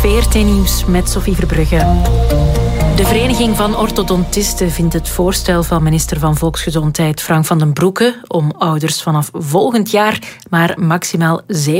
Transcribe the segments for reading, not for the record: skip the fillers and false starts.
VRT Nieuws met Sophie Verbrugge. De Vereniging van Orthodontisten vindt het voorstel van minister van Volksgezondheid Frank van den Broeke om ouders vanaf volgend jaar maar maximaal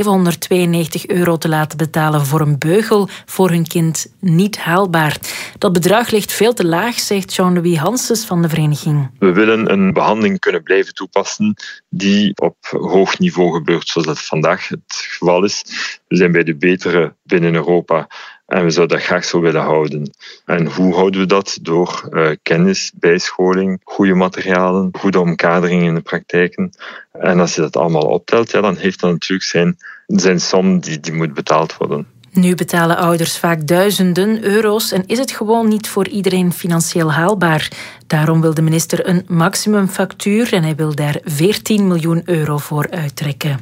€792 te laten betalen voor een beugel voor hun kind niet haalbaar. Dat bedrag ligt veel te laag, zegt Jean-Louis Hanses van de vereniging. We willen een behandeling kunnen blijven toepassen die op hoog niveau gebeurt, zoals dat vandaag het geval is. We zijn bij de betere binnen Europa. En we zouden dat graag zo willen houden. En hoe houden we dat? Door kennis, bijscholing, goede materialen, goede omkadering in de praktijken. En als je dat allemaal optelt, dan heeft dat natuurlijk zijn som die moet betaald worden. Nu betalen ouders vaak duizenden euro's en is het gewoon niet voor iedereen financieel haalbaar. Daarom wil de minister een maximumfactuur en hij wil daar €14 miljoen voor uittrekken.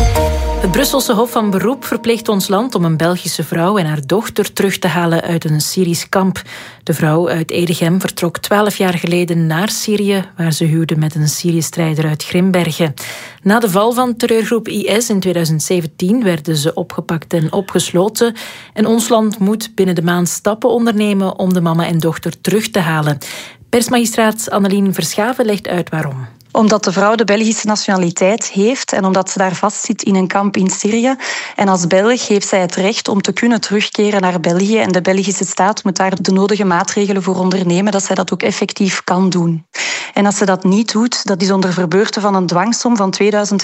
Het Brusselse Hof van Beroep verplicht ons land om een Belgische vrouw en haar dochter terug te halen uit een Syrisch kamp. De vrouw uit Edegem vertrok 12 jaar geleden naar Syrië, waar ze huwde met een Syrië-strijder uit Grimbergen. Na de val van terreurgroep IS in 2017 werden ze opgepakt en opgesloten. En ons land moet binnen de maand stappen ondernemen om de mama en dochter terug te halen. Persmagistraat Annelien Verschaven legt uit waarom. Omdat de vrouw de Belgische nationaliteit heeft en omdat ze daar vastzit in een kamp in Syrië. En als Belg heeft zij het recht om te kunnen terugkeren naar België. En de Belgische staat moet daar de nodige maatregelen voor ondernemen dat zij dat ook effectief kan doen. En als ze dat niet doet, dat is onder verbeurte van een dwangsom van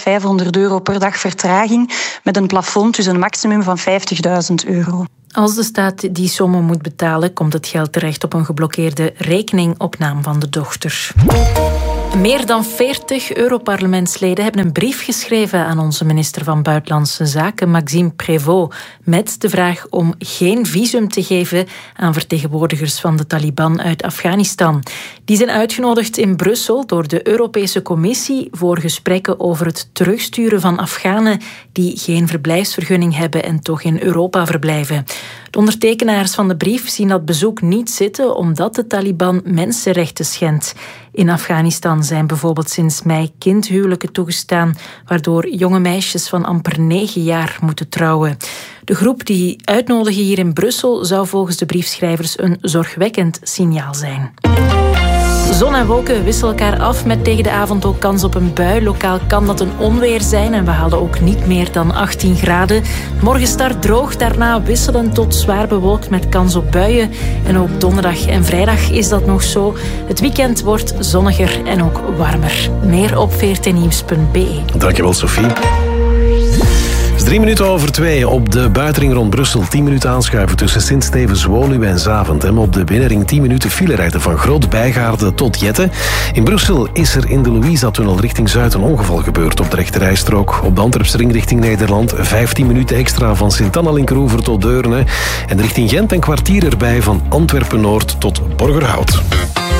€2500 per dag vertraging met een plafond, dus een maximum van €50.000. Als de staat die sommen moet betalen, komt het geld terecht op een geblokkeerde rekening op naam van de dochter. Meer dan 40 Europarlementsleden hebben een brief geschreven aan onze minister van Buitenlandse Zaken, Maxime Prévost, met de vraag om geen visum te geven aan vertegenwoordigers van de Taliban uit Afghanistan. Die zijn uitgenodigd in Brussel door de Europese Commissie voor gesprekken over het terugsturen van Afghanen die geen verblijfsvergunning hebben en toch in Europa verblijven. De ondertekenaars van de brief zien dat bezoek niet zitten omdat de Taliban mensenrechten schendt. In Afghanistan zijn bijvoorbeeld sinds mei kindhuwelijken toegestaan, waardoor jonge meisjes van amper 9 jaar moeten trouwen. De groep die uitnodigen hier in Brussel zou volgens de briefschrijvers een zorgwekkend signaal zijn. Zon en wolken wisselen elkaar af met tegen de avond ook kans op een bui. Lokaal kan dat een onweer zijn en we halen ook niet meer dan 18 graden. Morgen start droog, daarna wisselend tot zwaar bewolkt met kans op buien. En ook donderdag en vrijdag is dat nog zo. Het weekend wordt zonniger en ook warmer. Meer op vrtnieuws.be. Dankjewel, Sophie. Het is 2:03 op de buitenring rond Brussel. 10 minuten aanschuiven tussen Sint-Stevens, Woluwe en Zaventem. Op de binnenring 10 minuten file rijden van Groot-Bijgaarde tot Jette. In Brussel is er in de Louisa-tunnel richting Zuid een ongeval gebeurd op de rechterrijstrook. Op de Antwerpsring richting Nederland 15 minuten extra van Sint-Anna-Linkeroever tot Deurne. En richting Gent een kwartier erbij van Antwerpen-Noord tot Borgerhout.